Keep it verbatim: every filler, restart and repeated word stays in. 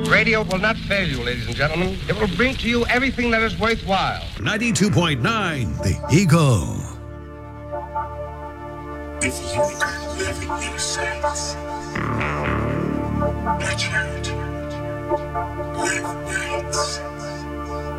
Radio will not fail you, ladies and gentlemen. It will bring to you everything that is worthwhile. ninety-two point nine, The Eagle. If you could live in your sense.